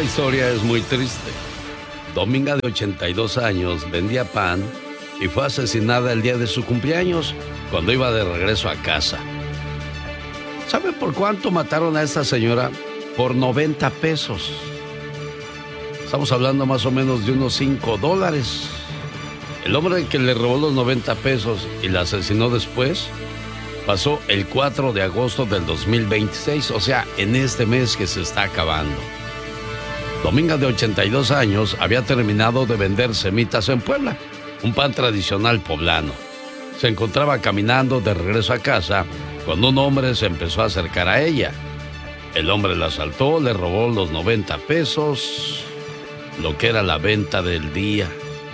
Esta historia es muy triste. Dominga, de 82 años, vendía pan y fue asesinada el día de su cumpleaños cuando iba de regreso a casa. ¿Sabe por cuánto mataron a esta señora? Por 90 pesos. Estamos hablando más o menos de unos $5. El hombre que le robó los 90 pesos y la asesinó después pasó el 4 de agosto del 2026, o sea, en este mes que se está acabando. Dominga, de 82 años, había terminado de vender semitas en Puebla, un pan tradicional poblano. Se encontraba caminando de regreso a casa cuando un hombre se empezó a acercar a ella. El hombre la asaltó, le robó los 90 pesos, lo que era la venta del día.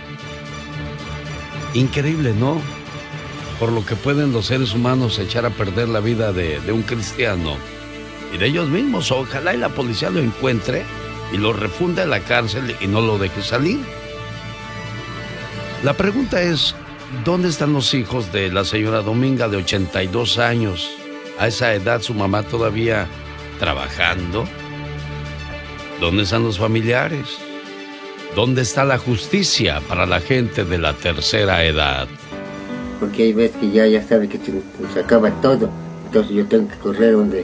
Increíble, ¿no? Por lo que pueden los seres humanos echar a perder la vida de un cristiano y de ellos mismos. Ojalá y la policía lo encuentre y lo refunde a la cárcel y no lo deje salir. La pregunta es, ¿dónde están los hijos de la señora Dominga, de 82 años? A esa edad, su mamá todavía trabajando. ¿Dónde están los familiares? ¿Dónde está la justicia para la gente de la tercera edad? Porque hay veces que ya sabe que se acaba todo, entonces yo tengo que correr donde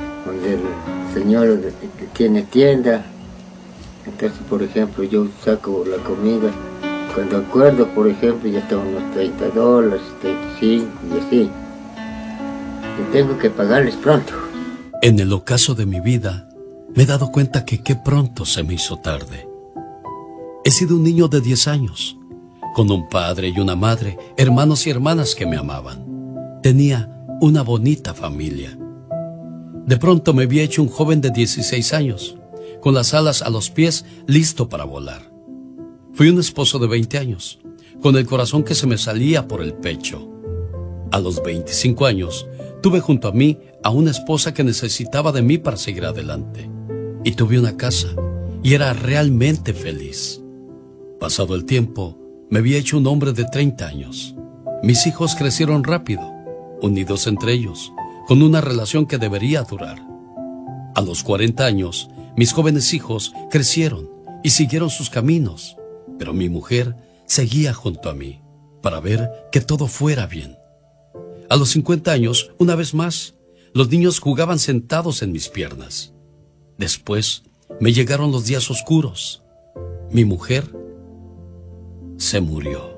el señor que tiene tienda. Entonces, por ejemplo, yo saco la comida, cuando acuerdo, por ejemplo, ya están unos $30, 35 y así. Y tengo que pagarles pronto. En el ocaso de mi vida, me he dado cuenta que qué pronto se me hizo tarde. He sido un niño de 10 años, con un padre y una madre, hermanos y hermanas que me amaban. Tenía una bonita familia. De pronto me había hecho un joven de 16 años, con las alas a los pies, listo para volar. Fui un esposo de 20 años, con el corazón que se me salía por el pecho. A los 25 años, tuve junto a mí a una esposa que necesitaba de mí para seguir adelante. Y tuve una casa, y era realmente feliz. Pasado el tiempo, me había hecho un hombre de 30 años. Mis hijos crecieron rápido, unidos entre ellos, con una relación que debería durar. A los 40 años, mis jóvenes hijos crecieron y siguieron sus caminos, pero mi mujer seguía junto a mí para ver que todo fuera bien. A los 50 años, una vez más, los niños jugaban sentados en mis piernas. Después, me llegaron los días oscuros. Mi mujer se murió.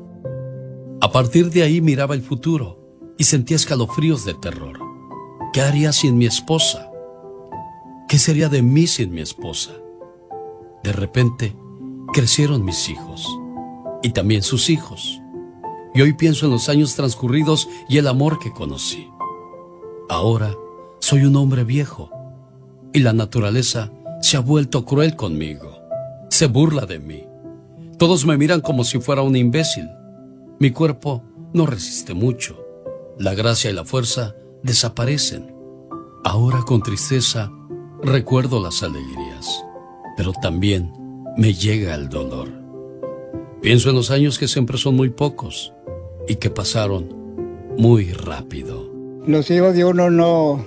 A partir de ahí miraba el futuro y sentía escalofríos de terror. ¿Qué haría sin mi esposa? ¿Qué sería de mí sin mi esposa? De repente, crecieron mis hijos y también sus hijos. Y hoy pienso en los años transcurridos y el amor que conocí. Ahora soy un hombre viejo y la naturaleza se ha vuelto cruel conmigo. Se burla de mí. Todos me miran como si fuera un imbécil. Mi cuerpo no resiste mucho. La gracia y la fuerza desaparecen. Ahora, con tristeza, recuerdo las alegrías, pero también me llega el dolor. Pienso en los años que siempre son muy pocos y que pasaron muy rápido. Los hijos de uno no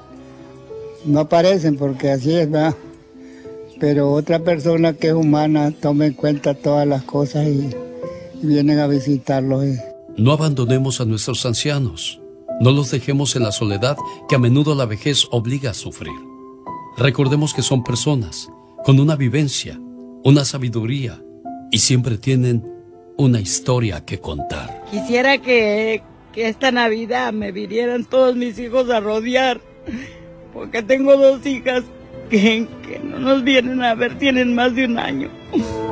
aparecen porque así es, ¿verdad? Pero otra persona que es humana toma en cuenta todas las cosas y vienen a visitarlos. No abandonemos a nuestros ancianos. No los dejemos en la soledad que a menudo la vejez obliga a sufrir. Recordemos que son personas con una vivencia, una sabiduría y siempre tienen una historia que contar. Quisiera que esta Navidad me vinieran todos mis hijos a rodear, porque tengo 2 hijas que no nos vienen a ver, tienen más de un año.